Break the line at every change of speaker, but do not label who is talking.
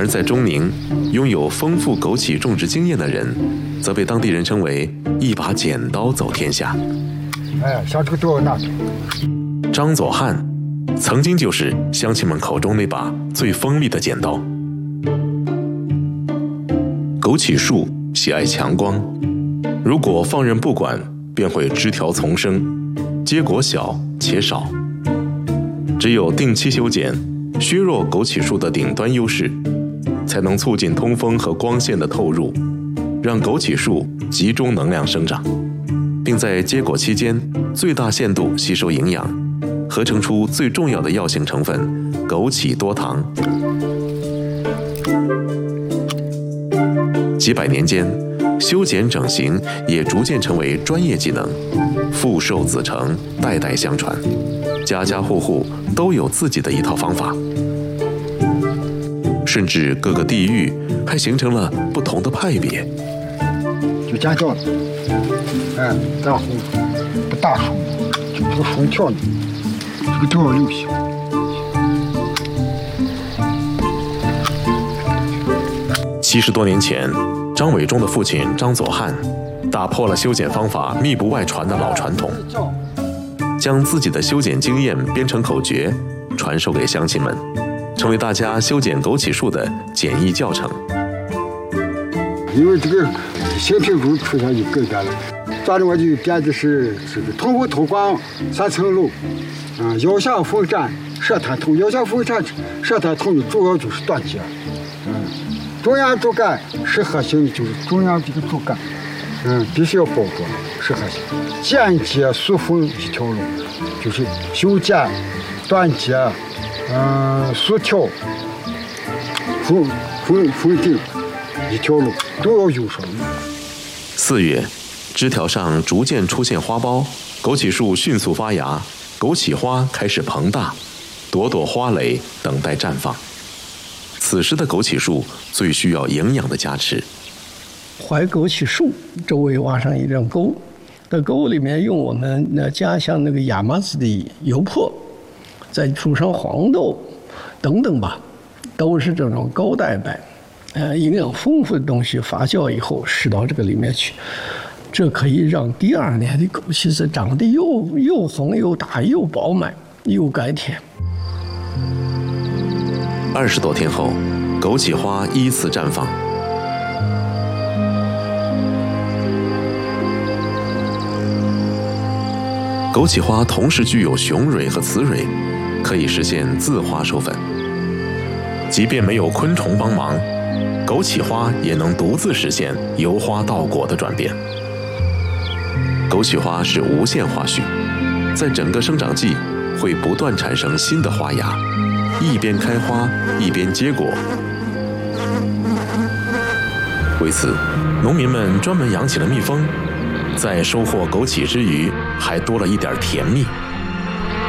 而在中宁，拥有丰富枸杞种植经验的人，则被当地人称为一把剪刀走天下。
像这个多那
张佐汉曾经就是乡亲们口中那把最锋利的剪刀。枸杞树喜爱强光，如果放任不管，便会枝条丛生，结果小且少。只有定期修剪，削弱枸杞树的顶端优势，才能促进通风和光线的透入，让枸杞树集中能量生长，并在结果期间最大限度吸收营养，合成出最重要的药性成分枸杞多糖。几百年间，修剪整形也逐渐成为专业技能，父受子承，代代相传，家家户户都有自己的一套方法，甚至各个地域还形成了不同的派别。
就尖叫的，然后不大树，就这个竖条呢，这个都要留心。
70多年前，张伟忠的父亲张佐汉打破了修剪方法密不外传的老传统，将自己的修剪经验编成口诀，传授给乡亲们，成为大家修剪枸杞树的简易教程。
因为这个新品种出现就更改了，反正我就编的是通风透光3层楼，腰下风扇射探筒，腰下风扇射探筒的主要就是断节，中央主干是核心，就是中央这个主干，必须要包住，是核心。剪接塑封一条路，就是修剪、断节、塑条、封顶一条路都要用上。
4月，枝条上逐渐出现花苞，枸杞树迅速发芽，枸杞花开始膨大，朵朵花蕾等待绽放。此时的枸杞树最需要营养的加持。
槐枸杞树周围挖上一阵沟，在沟里面用我们家乡那个亚麻籽的油粕，再煮上黄豆等等吧，都是这种高蛋白、营养丰富的东西发酵以后施到这个里面去，这可以让第2年的枸杞子长得又红又大又饱满又甘甜。
20多天后，枸杞花依次绽放。枸杞花同时具有雄蕊和雌蕊，可以实现自花授粉。即便没有昆虫帮忙，枸杞花也能独自实现由花到果的转变。枸杞花是无限花序，在整个生长季会不断产生新的花芽，一边开花一边结果。为此，农民们专门养起了蜜蜂，在收获枸杞之余，还多了一点甜蜜。